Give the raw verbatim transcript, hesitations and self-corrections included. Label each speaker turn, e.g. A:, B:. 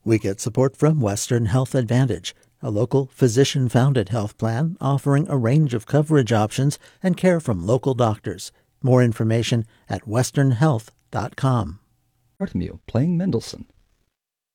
A: We get support from Western Health Advantage, a local physician-founded health plan offering a range of coverage options and care from local doctors. More information at western health dot com.
B: Bartholomew playing Mendelssohn.